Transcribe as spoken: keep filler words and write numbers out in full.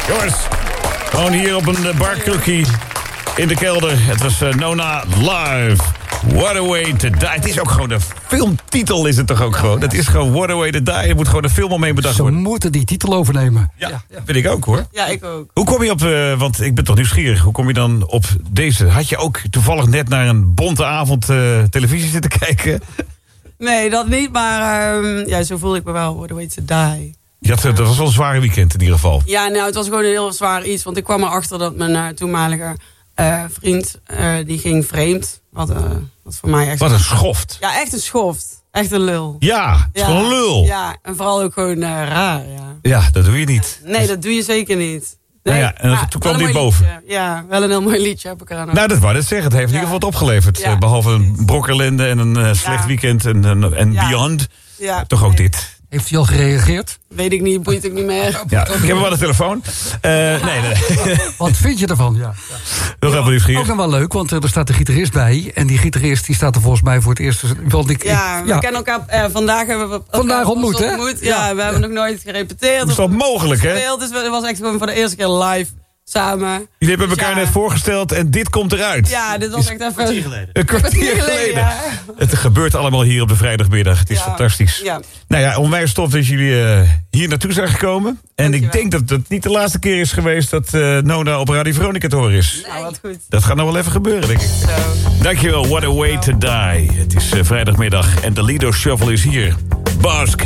Jongens, gewoon hier op een barkrukkie in de kelder. Het was uh, Nona live. What a way to die. Het is ook gewoon een filmtitel, is het toch ook gewoon? Het is gewoon What a way to die. Er moet gewoon een film omheen bedacht worden. Ze moeten die titel overnemen. Ja, ja, ja, vind ik ook hoor. Ja, ik ook. Hoe kom je op, uh, want ik ben toch nieuwsgierig, hoe kom je dan op deze? Had je ook toevallig net naar een bonte avond uh, televisie zitten kijken? Nee, dat niet, maar um, ja, zo voelde ik me wel. What a way to die. Ja, dat was wel een zware weekend in ieder geval. Ja, nou, het was gewoon een heel zwaar iets. Want ik kwam erachter dat mijn uh, toenmalige uh, vriend, uh, die ging vreemd. Wat, uh, wat voor mij echt... Wat een schoft. Ja, echt een schoft. Echt een lul. Ja, het is ja, gewoon een lul. Ja, en vooral ook gewoon uh, raar, ja. Ja, dat doe je niet. Nee, dat doe je zeker niet. Nee, nou ja, en maar, toen kwam dit liedje. boven. Ja, wel een heel mooi liedje heb ik eraan. Nou, dat wou ik zeggen. Het heeft in ja. ieder geval wat opgeleverd. Ja. Behalve een brokkerlende en een uh, slecht ja. weekend en, en, en ja. beyond. Ja. Toch ook nee. dit. Heeft hij al gereageerd? Weet ik niet, boeit ook niet meer. Ja, ik heb hem wel de telefoon. Uh, nee, nee. Wat vind je ervan? Ja. Heel graag nieuwsgierig. Ook nog wel leuk, want er staat een gitarist bij. En die gitarist die staat er volgens mij voor het eerst. Want ik, Ja, ik, we ja. kennen elkaar. Eh, vandaag hebben we elkaar Vandaag ontmoet, hè? ontmoet. Ja, Ja. we hebben nog nooit gerepeteerd. Is dat mogelijk, hè? Gespeeld, dus het was echt gewoon voor de eerste keer live samen. Jullie hebben Dus elkaar ja. net voorgesteld en dit komt eruit. Ja, dit was echt even... Een kwartier geleden. Een kwartier geleden. Ja. Het gebeurt allemaal hier op de vrijdagmiddag. Het is Ja. fantastisch. Ja. Nou ja, onwijs tof dat jullie uh, hier naartoe zijn gekomen. En Dankjewel. ik denk dat het niet de laatste keer is geweest dat uh, Nona op Radio Veronica te horen is. Nou, wat goed. Dat gaat nog wel even gebeuren, denk ik. Zo. Dankjewel, What a way to die. Het is uh, vrijdagmiddag en de Lido Shuffle is hier. Bosk